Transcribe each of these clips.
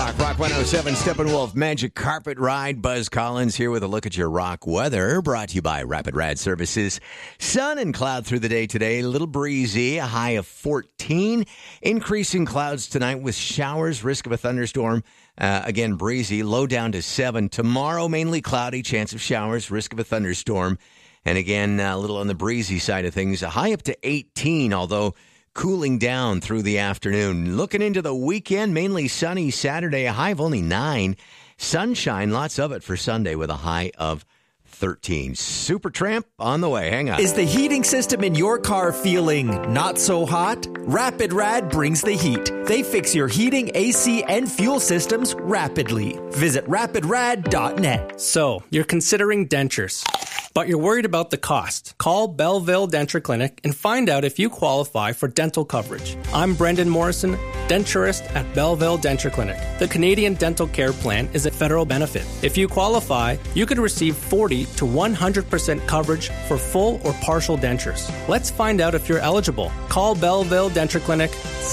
Rock 107, Steppenwolf, Magic Carpet Ride. Buzz Collins here with a look at your rock weather, brought to you by Rapid Rad Services. Sun and cloud through the day today, a little breezy, a high of 14. Increasing clouds tonight with showers, risk of a thunderstorm. Again, breezy, low down to 7. Tomorrow, mainly cloudy, chance of showers, risk of a thunderstorm. And again, a little on the breezy side of things, a high up to 18, although cooling down through the afternoon. Looking into the weekend, mainly sunny Saturday, a high of only 9. Sunshine, lots of it for Sunday with a high of 13. Supertramp on the way. Hang on. Is the heating system in your car feeling not so hot? Rapid Rad brings the heat. They fix your heating, AC, and fuel systems rapidly. Visit rapidrad.net. So, you're considering dentures, but you're worried about the cost. Call Belleville Denture Clinic and find out if you qualify for dental coverage. I'm Brendan Morrison, denturist at Belleville Denture Clinic. The Canadian Dental Care Plan is a federal benefit. If you qualify, you could receive 40 to 100% coverage for full or partial dentures. Let's find out if you're eligible. Call Belleville Denture Clinic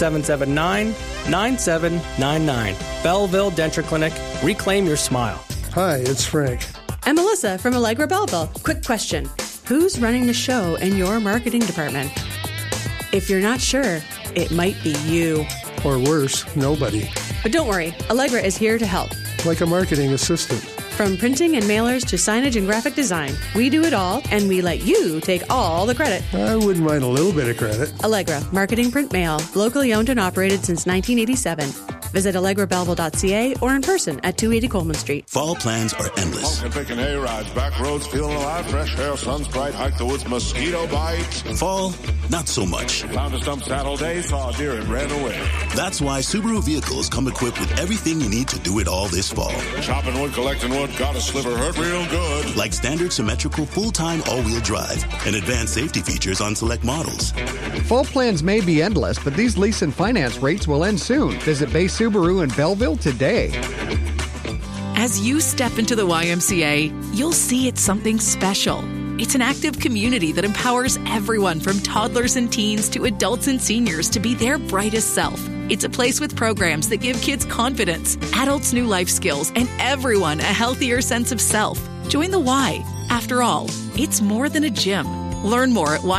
779-9799. Belleville Denture Clinic. Reclaim your smile. Hi, it's Frank. I'm Melissa from Allegra Belleville. Quick question. Who's running the show in your marketing department? If you're not sure, it might be you. Or worse, nobody. But don't worry, Allegra is here to help. Like a marketing assistant. From printing and mailers to signage and graphic design, we do it all, and we let you take all the credit. I wouldn't mind a little bit of credit. Allegra, marketing print mail, locally owned and operated since 1987. Visit AllegraBelleville.ca or in person at 280 Coleman Street. Fall plans are endless. Honking, picking hay rides, back roads, feeling alive, fresh air, sun's bright, hike the woods, mosquito bites. Fall, not so much. Found a stump saddle day, saw a deer and ran away. That's why Subaru vehicles come equipped with everything you need to do it all this fall. Chopping wood, collecting wood, got a sliver, hurt real good. Like standard symmetrical full-time all-wheel drive and advanced safety features on select models. Fall plans may be endless, but these lease and finance rates will end soon. Visit Bay Subaru in Belleville today. As you step into the YMCA, you'll see it's something special. It's an active community that empowers everyone from toddlers and teens to adults and seniors to be their brightest self. It's a place with programs that give kids confidence, adults new life skills, and everyone a healthier sense of self. Join the Y. After all, it's more than a gym. Learn more at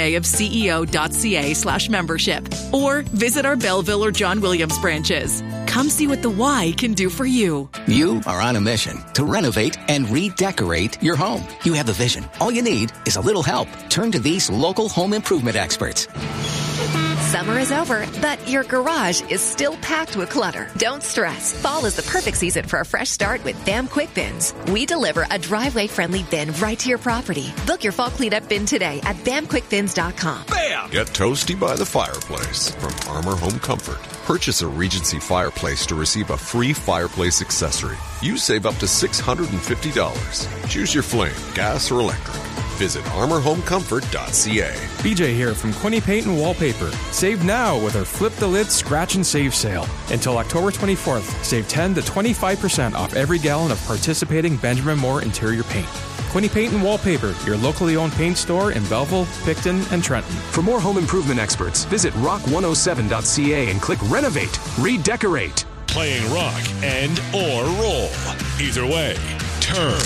ymcaofceo.ca/membership or visit our Belleville or John Williams branches. Come see what the Y can do for you. You are on a mission to renovate and redecorate your home. You have the vision. All you need is a little help. Turn to these local home improvement experts. Summer is over, but your garage is still packed with clutter. Don't stress. Fall is the perfect season for a fresh start with BAM Quick Bins. We deliver a driveway-friendly bin right to your property. Book your fall cleanup bin today at BAMQuickBins.com. BAM! Get toasty by the fireplace from Armor Home Comfort. Purchase a Regency fireplace to receive a free fireplace accessory. You save up to $650. Choose your flame, gas, or electric. Visit armorhomecomfort.ca. BJ here from Quinny Paint and Wallpaper. Save now with our Flip the Lid Scratch and Save sale. Until October 24th, save 10 to 25% off every gallon of participating Benjamin Moore interior paint. Quinny Paint and Wallpaper, your locally owned paint store in Belleville, Picton, and Trenton. For more home improvement experts, visit rock107.ca and click Renovate, Redecorate. Playing rock and or roll. Either way, turn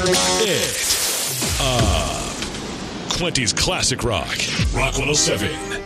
it up. Clinty's Classic Rock. Rock 107.